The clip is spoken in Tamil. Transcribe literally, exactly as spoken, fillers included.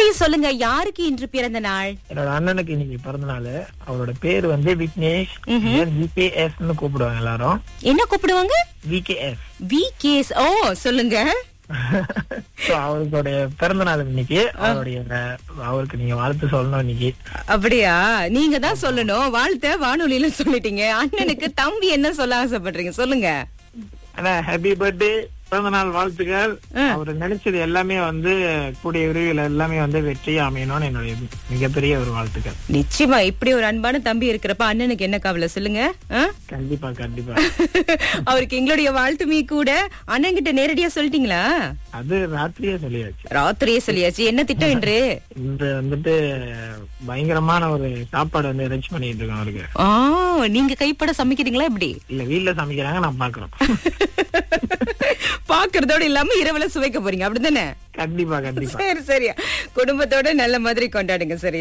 ப்ளீஸ் சொல்லுங்க, யாருக்கு இன்று பிறந்த நாள்? என்னோட அண்ணனுக்கு இன்னைக்கு பிறந்த நாள். அவரோட பேர் வந்து விக்னேஷ். விகேஎஸ் கூப்பிடுவாங்க எல்லாரும். என்ன கூப்பிடுவாங்க? விகேஎஸ். விகேஎஸ். ஓ, சொல்லுங்க. அவருடைய பிறந்த நாள் இன்னைக்கு. அவருடைய அவருக்கு நீங்க வாழ்த்து சொல்லணும் இன்னைக்கு. அப்படியா? நீங்க தான் சொல்லணும். வாழ்த்த வானொலியில சொல்லிட்டீங்க. அண்ணனுக்கு தம்பி என்ன சொல்ல ஆசைப்படுறீங்க, சொல்லுங்க. ஹாப்பி பர்த்டே, பிறந்த நாள் வாழ்த்துக்கள். அவரு நினைச்சது எல்லாமே வந்து கூடிய விரைவில் எல்லாமே வந்து வெற்றி அமையணும்னு என்னுடைய மிகப்பெரிய ஒரு வாழ்த்துக்கள். நிச்சயமா. இப்படி ஒரு அன்பான தம்பி இருக்கிறப்ப அண்ணனுக்கு என்ன கவலை, சொல்லுங்க. கண்டிப்பா கண்டிப்பா. அவருக்கு எங்களுடைய வாழ்த்துமே கூட. அண்ணன் கிட்ட நேரடியா சொல்லிட்டீங்களா? அது ராத்திரியே சொல்லியாச்சு. ராத்திரியே சொல்லியாச்சு. என்ன திட்டம் என்று? இந்த வந்துட்டு பயங்கரமான ஒரு சாப்பாடு வந்து அரேஞ்ச் பண்ணிட்டு இருக்கோம் அவருக்கு. ஆ, நீங்க கைப்பட சமைக்கிறீங்களா எப்படி? இல்ல, வீட்டுல சமைக்கிறாங்க, நான் பாக்குறோம். பாக்குறதோட இல்லாம இரவுல சுவைக்க போறீங்க, அப்படித்தானே? கண்டிப்பா கண்டிப்பா. சரி சரியா, குடும்பத்தோட நல்ல மாதிரி கொண்டாடுங்க. சரி.